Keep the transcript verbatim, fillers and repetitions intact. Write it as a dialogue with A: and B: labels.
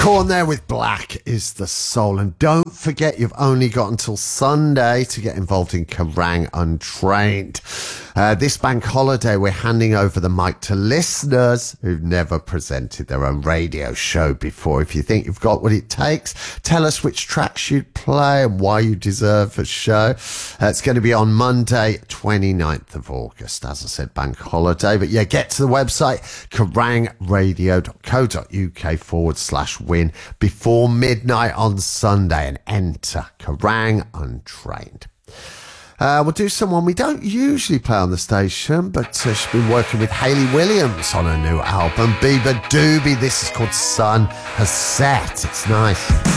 A: Corn there with Black is the Soul. And don't forget, you've only got until Sunday to get involved in Kerrang Untrained. Uh, this bank holiday, we're handing over the mic to listeners who've never presented their own radio show before. If you think you've got what it takes, tell us which tracks you'd play and why you deserve a show. Uh, it's going to be on Monday, twenty-ninth of August. As I said, bank holiday. But yeah, get to the website, kerrangradio.co.uk forward slash win before midnight on Sunday and enter Kerrang Untrained. Uh, we'll do someone we don't usually play on the station, but uh, she's been working with Hayley Williams on her new album, Bieber Doobie. This is called Sun Has Set. It's nice.